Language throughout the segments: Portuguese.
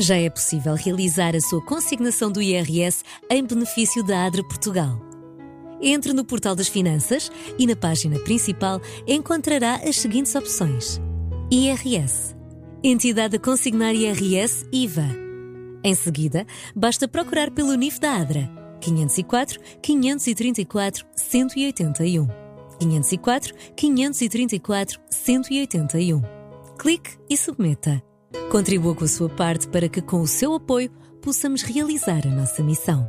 Já é possível realizar a sua consignação do IRS em benefício da ADRA Portugal. Entre no portal das finanças e na página principal encontrará as seguintes opções: IRS, Entidade a consignar IRS IVA. Em seguida, basta procurar pelo NIF da ADRA 504 534 181. 504 534 181. Clique e submeta. Contribua com a sua parte para que, com o seu apoio, possamos realizar a nossa missão.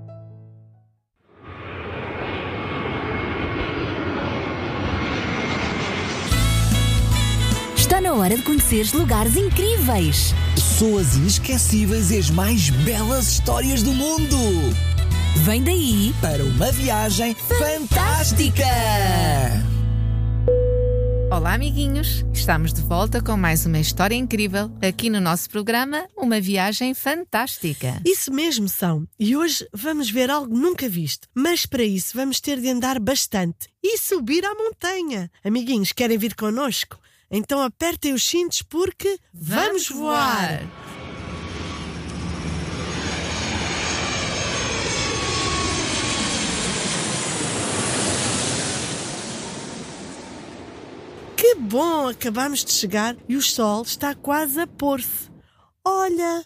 Está na hora de conheceres lugares incríveis, pessoas inesquecíveis e as mais belas histórias do mundo. Vem daí Para uma viagem fantástica! Olá, amiguinhos! Estamos de volta com mais uma história incrível aqui no nosso programa Uma Viagem Fantástica. Isso mesmo, são. E hoje vamos ver algo nunca visto. Mas para isso vamos ter de andar bastante e subir à montanha. Amiguinhos, querem vir connosco? Então apertem os cintos porque vamos voar! Que bom! Acabamos de chegar e o sol está quase a pôr-se. Olha,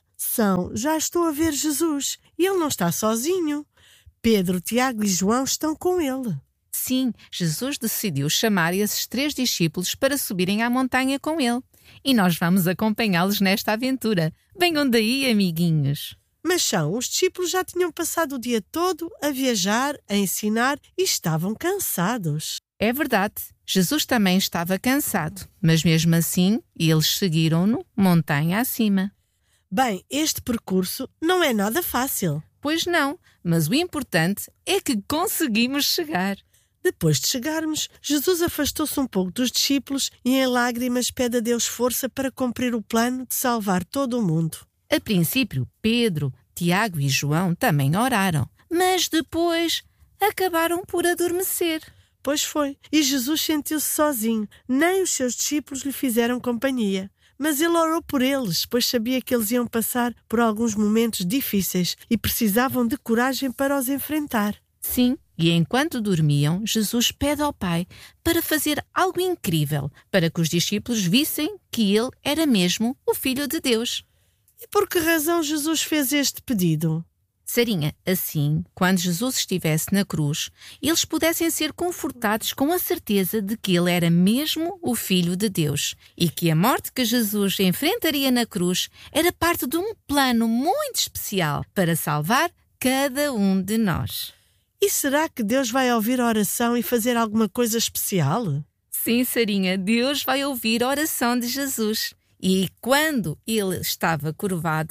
já estou a ver Jesus e ele não está sozinho. Pedro, Tiago e João estão com ele. Sim, Jesus decidiu chamar esses 3 discípulos para subirem à montanha com ele. E nós vamos acompanhá-los nesta aventura. Venham daí, amiguinhos! Mas os discípulos já tinham passado o dia todo a viajar, a ensinar e estavam cansados. É verdade, Jesus também estava cansado, mas mesmo assim eles seguiram-no montanha acima. Bem, este percurso não é nada fácil. Pois não, mas o importante é que conseguimos chegar. Depois de chegarmos, Jesus afastou-se um pouco dos discípulos e em lágrimas pede a Deus força para cumprir o plano de salvar todo o mundo. A princípio, Pedro, Tiago e João também oraram, mas depois acabaram por adormecer. Pois foi, e Jesus sentiu-se sozinho, nem os seus discípulos lhe fizeram companhia. Mas ele orou por eles, pois sabia que eles iam passar por alguns momentos difíceis e precisavam de coragem para os enfrentar. Sim, e enquanto dormiam, Jesus pede ao Pai para fazer algo incrível, para que os discípulos vissem que ele era mesmo o Filho de Deus. E por que razão Jesus fez este pedido? Sarinha, assim, quando Jesus estivesse na cruz, eles pudessem ser confortados com a certeza de que ele era mesmo o Filho de Deus e que a morte que Jesus enfrentaria na cruz era parte de um plano muito especial para salvar cada um de nós. E será que Deus vai ouvir a oração e fazer alguma coisa especial? Sim, Sarinha, Deus vai ouvir a oração de Jesus. E quando ele estava curvado,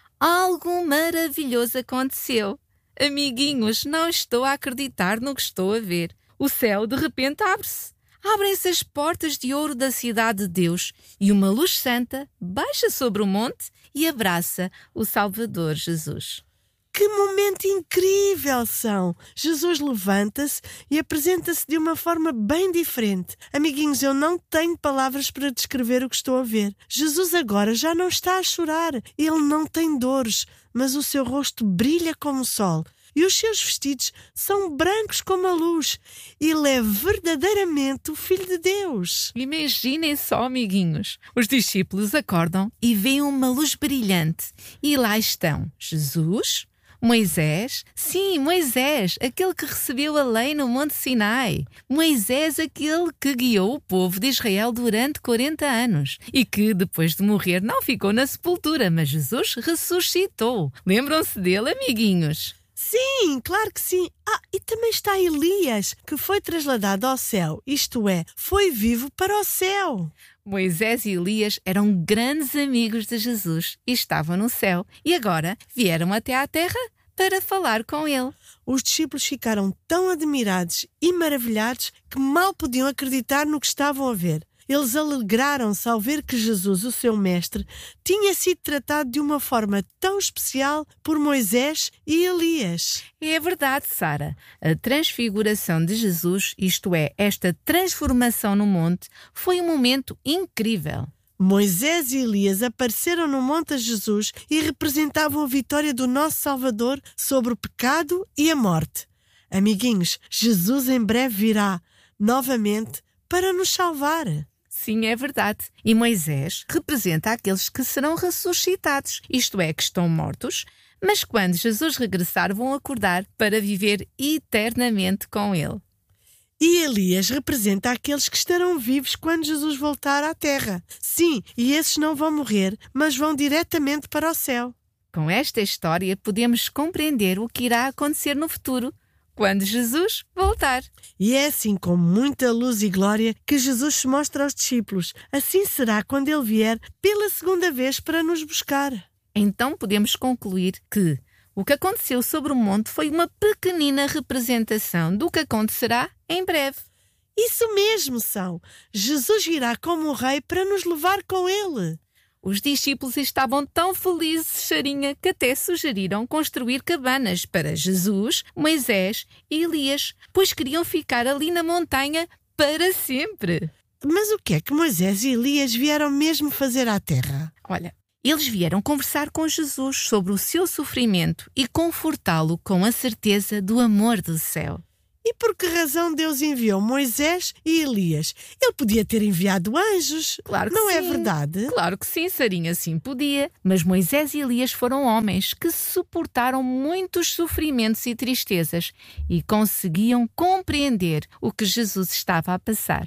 algo maravilhoso aconteceu. Amiguinhos, não estou a acreditar no que estou a ver. O céu de repente abre-se. Abrem-se as portas de ouro da cidade de Deus e uma luz santa baixa sobre o monte e abraça o Salvador Jesus. Que momento incrível, Jesus levanta-se e apresenta-se de uma forma bem diferente. Amiguinhos, eu não tenho palavras para descrever o que estou a ver. Jesus agora já não está a chorar. Ele não tem dores, mas o seu rosto brilha como o sol. E os seus vestidos são brancos como a luz. Ele é verdadeiramente o Filho de Deus. Imaginem só, amiguinhos. Os discípulos acordam e veem uma luz brilhante. E lá estão Jesus, Moisés, sim, Moisés, aquele que recebeu a lei no Monte Sinai. Moisés, aquele que guiou o povo de Israel durante 40 anos e que, depois de morrer, não ficou na sepultura, mas Jesus ressuscitou. Lembram-se dele, amiguinhos? Sim, claro que sim. E também está Elias, que foi trasladado ao céu, isto é, foi vivo para o céu. Moisés e Elias eram grandes amigos de Jesus e estavam no céu e agora vieram até à terra para falar com ele. Os discípulos ficaram tão admirados e maravilhados que mal podiam acreditar no que estavam a ver. Eles alegraram-se ao ver que Jesus, o seu mestre, tinha sido tratado de uma forma tão especial por Moisés e Elias. É verdade, Sara. A transfiguração de Jesus, isto é, esta transformação no monte, foi um momento incrível. Moisés e Elias apareceram no monte a Jesus e representavam a vitória do nosso Salvador sobre o pecado e a morte. Amiguinhos, Jesus em breve virá novamente para nos salvar. Sim, é verdade. E Moisés representa aqueles que serão ressuscitados, isto é, que estão mortos, mas quando Jesus regressar vão acordar para viver eternamente com ele. E Elias representa aqueles que estarão vivos quando Jesus voltar à terra. Sim, e esses não vão morrer, mas vão diretamente para o céu. Com esta história podemos compreender o que irá acontecer no futuro, quando Jesus voltar. E é assim com muita luz e glória que Jesus se mostra aos discípulos. Assim será quando ele vier pela segunda vez para nos buscar. Então podemos concluir que o que aconteceu sobre o monte foi uma pequenina representação do que acontecerá em breve. Isso mesmo, são. Jesus virá como rei para nos levar com ele. Os discípulos estavam tão felizes, Sarinha, que até sugeriram construir cabanas para Jesus, Moisés e Elias, pois queriam ficar ali na montanha para sempre. Mas o que é que Moisés e Elias vieram mesmo fazer à terra? Olha, eles vieram conversar com Jesus sobre o seu sofrimento e confortá-lo com a certeza do amor do céu. E por que razão Deus enviou Moisés e Elias? Ele podia ter enviado anjos. Claro que não sim. É verdade? Claro que sim, Sarinha, sim podia. Mas Moisés e Elias foram homens que suportaram muitos sofrimentos e tristezas e conseguiam compreender o que Jesus estava a passar.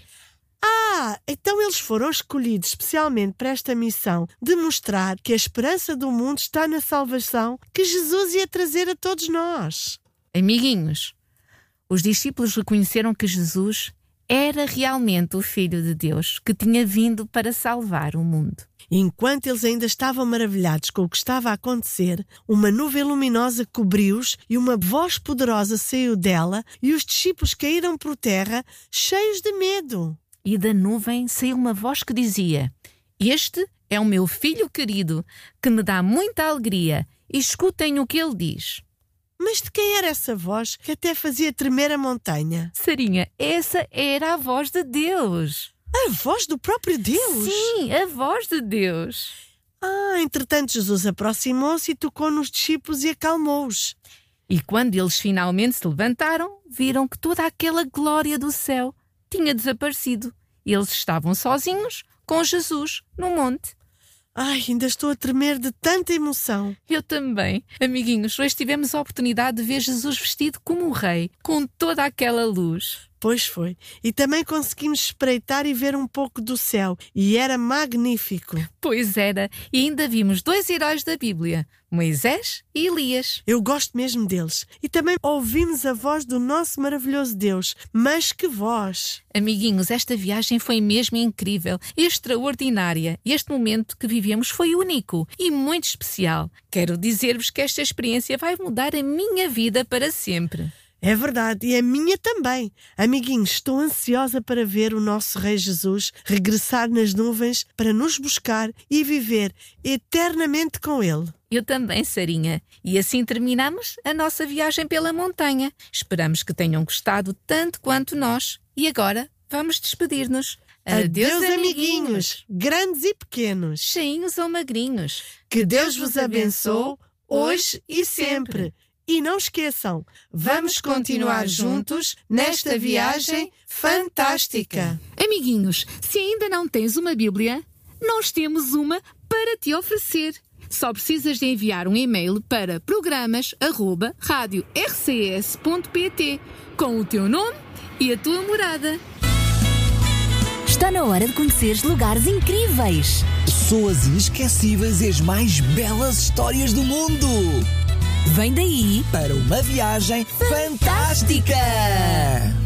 Então eles foram escolhidos especialmente para esta missão de mostrar que a esperança do mundo está na salvação que Jesus ia trazer a todos nós. Amiguinhos, os discípulos reconheceram que Jesus era realmente o Filho de Deus que tinha vindo para salvar o mundo. Enquanto eles ainda estavam maravilhados com o que estava a acontecer, uma nuvem luminosa cobriu-os e uma voz poderosa saiu dela e os discípulos caíram por terra cheios de medo. E da nuvem saiu uma voz que dizia: "Este é o meu filho querido, que me dá muita alegria. Escutem o que ele diz." Mas de quem era essa voz que até fazia tremer a montanha? Sarinha, essa era a voz de Deus. A voz do próprio Deus? Sim, a voz de Deus. Entretanto Jesus aproximou-se e tocou nos discípulos e acalmou-os. E quando eles finalmente se levantaram, viram que toda aquela glória do céu tinha desaparecido. Eles estavam sozinhos com Jesus no monte. Ainda estou a tremer de tanta emoção. Eu também. Amiguinhos, hoje tivemos a oportunidade de ver Jesus vestido como um rei, com toda aquela luz. Pois foi. E também conseguimos espreitar e ver um pouco do céu. E era magnífico. Pois era. E ainda vimos 2 heróis da Bíblia, Moisés e Elias. Eu gosto mesmo deles. E também ouvimos a voz do nosso maravilhoso Deus. Mas que voz! Amiguinhos, esta viagem foi mesmo incrível, extraordinária. Este momento que vivemos foi único e muito especial. Quero dizer-vos que esta experiência vai mudar a minha vida para sempre. É verdade, e a minha também. Amiguinhos, estou ansiosa para ver o nosso Rei Jesus regressar nas nuvens para nos buscar e viver eternamente com Ele. Eu também, Sarinha. E assim terminamos a nossa viagem pela montanha. Esperamos que tenham gostado tanto quanto nós. E agora vamos despedir-nos. Adeus, amiguinhos, grandes e pequenos. Cheinhos ou magrinhos. Que Deus vos abençoe hoje e sempre. E não esqueçam, vamos continuar juntos nesta viagem fantástica. Amiguinhos, se ainda não tens uma Bíblia, nós temos uma para te oferecer. Só precisas de enviar um e-mail para programas@radiorcs.pt com o teu nome e a tua morada. Está na hora de conheceres lugares incríveis. Pessoas inesquecíveis e as mais belas histórias do mundo. Vem daí Para uma viagem fantástica!